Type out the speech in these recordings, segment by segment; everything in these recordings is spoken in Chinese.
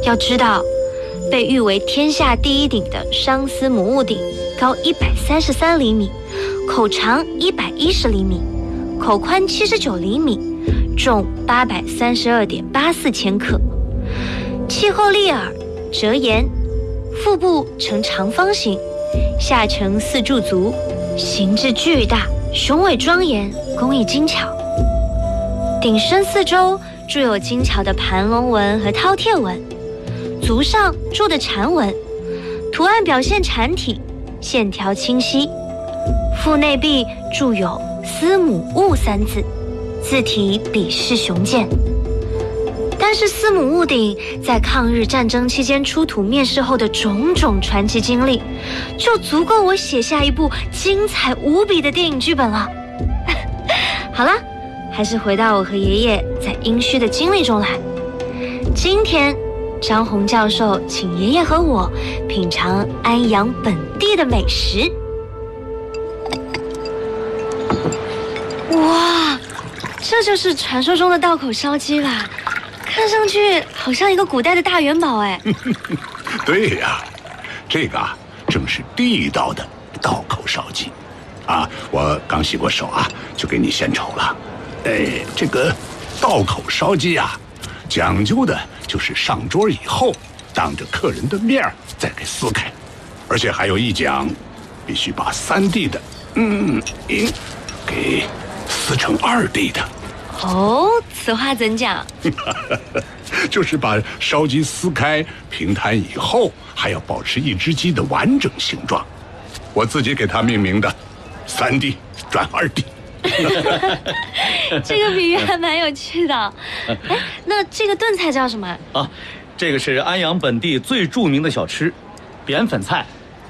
要知道，被誉为天下第一顶的商司母戊鼎，高133厘米，口长110厘米，口宽79厘米，重832.84千克，气候立耳，折沿，腹部呈长方形，下呈4柱足，形制巨大，雄伟庄严，工艺精巧。鼎身四周铸有精巧的盘龙纹和饕餮纹，足上铸的蝉纹，图案表现蝉体，线条清晰。腹内壁铸有司母戊3字，字体笔势雄健。但是司母戊鼎在抗日战争期间出土面世后的种种传奇经历，就足够我写下一部精彩无比的电影剧本了。好了，还是回到我和爷爷在殷墟的经历中来。今天张宏教授请爷爷和我品尝安阳本地的美食。哇，这就是传说中的道口烧鸡吧？看上去好像一个古代的大元宝哎。 对呀，这个正是地道的道口烧鸡啊！我刚洗过手啊，就给你献丑了。这个道口烧鸡啊，讲究的就是上桌以后，当着客人的面再给撕开，而且还有一讲，必须把3D 的给撕成2D 的。 哦，此话怎讲？ 就是把烧鸡撕开平摊以后，还要保持一只鸡的完整形状。我自己给它命名的，3D 转2D。 这个比喻还蛮有趣的。哎，那这个炖菜叫什么啊？这个是安阳本地最著名的小吃，扁粉菜。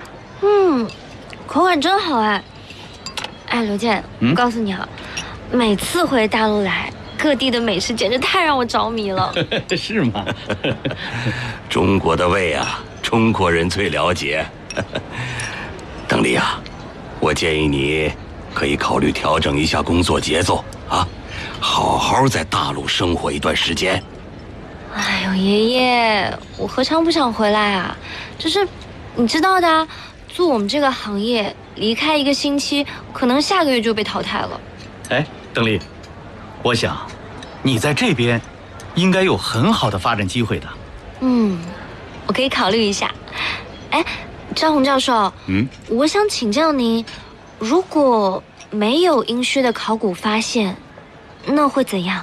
口感真好哎。哎，刘健，我告诉你啊，每次回大陆来，各地的美食简直太让我着迷了。 是吗？ 中国的胃啊，中国人最了解。邓丽啊，我建议你可以考虑调整一下工作节奏啊，好好在大陆生活一段时间。 哎呦，爷爷，我何尝不想回来啊？就是你知道的，做我们这个行业，离开1个星期，可能下个月就被淘汰了。 哎，邓丽，我想你在这边应该有很好的发展机会的。 我可以考虑一下。哎，张宏教授，我想请教您，如果没有殷墟的考古发现，那会怎样？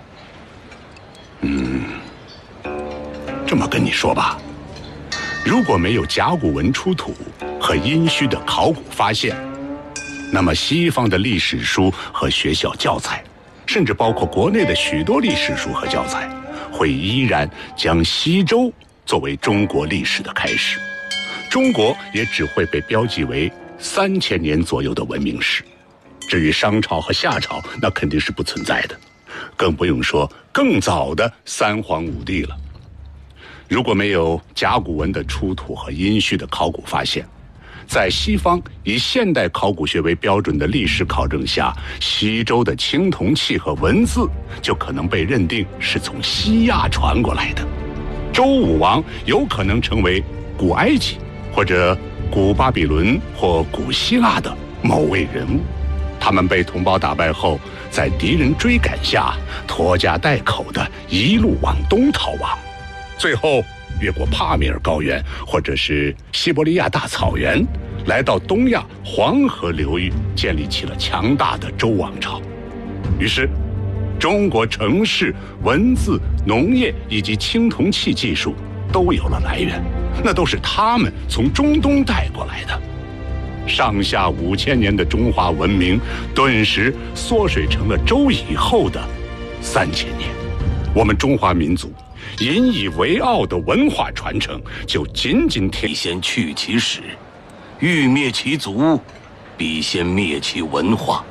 这么跟你说吧，如果没有甲骨文出土和殷墟的考古发现，那么西方的历史书和学校教材，甚至包括国内的许多历史书和教材，会依然将西周作为中国历史的开始，中国也只会被标记为3000年左右的文明史。至于商朝和夏朝，那肯定是不存在的，更不用说更早的3皇5帝了。如果没有甲骨文的出土和殷墟的考古发现，在西方以现代考古学为标准的历史考证下，西周的青铜器和文字就可能被认定是从西亚传过来的。周武王有可能成为古埃及或者古巴比伦或古希腊的某位人物，他们被同胞打败后，在敌人追赶下拖家带口的一路往东逃亡，最后越过帕米尔高原或者是西伯利亚大草原，来到东亚黄河流域，建立起了强大的周王朝。于是中国城市、文字、农业以及青铜器技术都有了来源，那都是他们从中东带过来的。上下5000年的中华文明顿时缩水成了周以后的3000年。我们中华民族引以为傲的文化传承，就仅仅必先去其始，欲灭其族，必先灭其文化。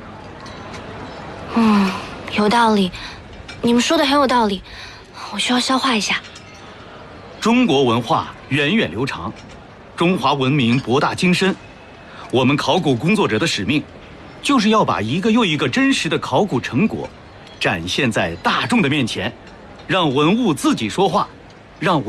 有道理，你们说的很有道理，我需要消化一下。 中国文化源远流长，中华文明博大精深。我们考古工作者的使命，就是要把一个又一个真实的考古成果展现在大众的面前，让文物自己说话，让